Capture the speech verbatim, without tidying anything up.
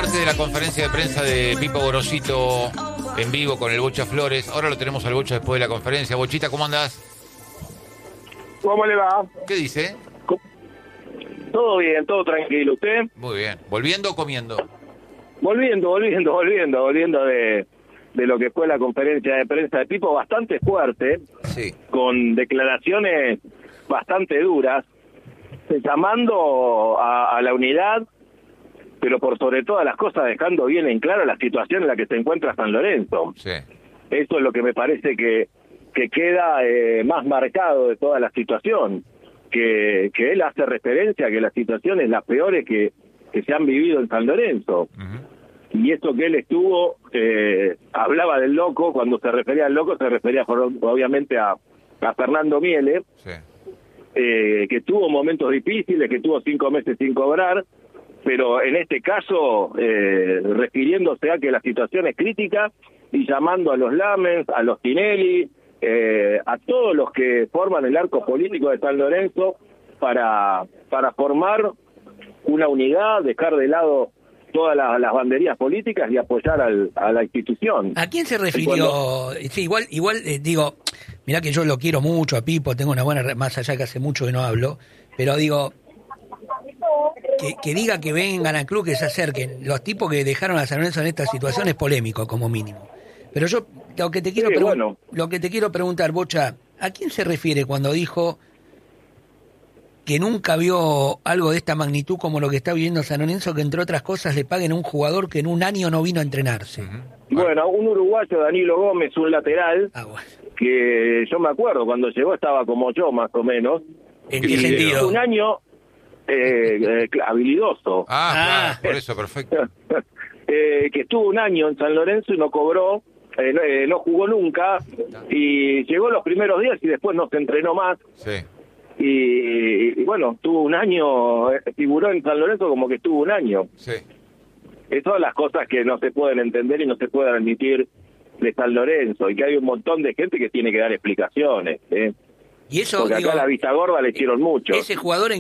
parte de la conferencia de prensa de Pipo Gorosito en vivo con el Bocha Flores. Ahora lo tenemos al Bocha después de la conferencia. Bochita, ¿cómo andás? ¿Cómo le va? ¿Qué dice? Todo bien, todo tranquilo. ¿Usted? Muy bien. ¿Volviendo o comiendo? Volviendo, volviendo, volviendo, volviendo de, de lo que fue la conferencia de prensa de Pipo, bastante fuerte, Sí. con declaraciones bastante duras, llamando a, a la unidad, pero por sobre todas las cosas dejando bien en claro la situación en la que se encuentra San Lorenzo. Sí. Eso es lo que me parece que, que queda eh, más marcado de toda la situación, que, que él hace referencia a que la situación es la peor que, que se han vivido en San Lorenzo. Uh-huh. Y esto que él estuvo, eh, hablaba del loco, cuando se refería al loco se refería por, obviamente a, a Fernando Miele, Sí. eh, que tuvo momentos difíciles, que tuvo cinco meses sin cobrar, pero en este caso eh, refiriéndose a que la situación es crítica y llamando a los Lamens, a los Tinelli, eh, a todos los que forman el arco político de San Lorenzo para, para formar una unidad, dejar de lado todas las, las banderías políticas y apoyar al, a la institución. ¿A quién se refirió? Cuando... Sí, igual, igual eh, digo, mirá que yo lo quiero mucho a Pipo, tengo una buena, más allá que hace mucho que no hablo, pero digo, que, que diga que vengan al club, que se acerquen, los tipos que dejaron a San Lorenzo en esta situación es polémico como mínimo. Pero yo lo que te quiero sí, pregun- bueno. lo que te quiero preguntar, Bocha, ¿a quién se refiere cuando dijo que nunca vio algo de esta magnitud como lo que está viviendo San Lorenzo, que entre otras cosas le paguen a un jugador que en un año no vino a entrenarse? Uh-huh. Bueno, un uruguayo, Danilo Gómez, un lateral, ah, bueno. que yo me acuerdo, cuando llegó estaba como yo, más o menos. ¿En qué sentido? Un año eh, eh, habilidoso. Ah, Ah. claro, por eso, perfecto. eh, que estuvo un año en San Lorenzo y no cobró, eh, no, eh, no jugó nunca, y llegó los primeros días y después no se entrenó más. Sí. Y, y bueno, tuvo un año, eh, figuró en San Lorenzo como que estuvo un año. Sí. Es todas las cosas que no se pueden entender y no se pueden admitir de San Lorenzo, y que hay un montón de gente que tiene que dar explicaciones, ¿eh? Y eso, Porque digo, acá a la vista gorda le hicieron mucho. ese jugador